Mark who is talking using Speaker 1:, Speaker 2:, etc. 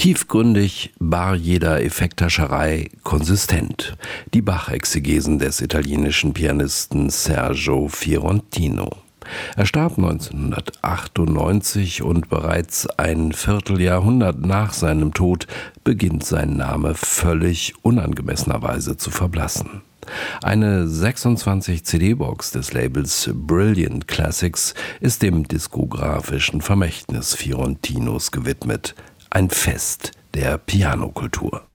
Speaker 1: Tiefgründig, bar jeder Effekthascherei, konsistent. Die Bach-Exegesen des italienischen Pianisten Sergio Fiontino. Er starb 1998 und bereits ein Vierteljahrhundert nach seinem Tod beginnt sein Name völlig unangemessenerweise zu verblassen. Eine 26-CD-Box des Labels Brilliant Classics ist dem diskografischen Vermächtnis Fiontinos gewidmet. Ein Fest der Pianokultur.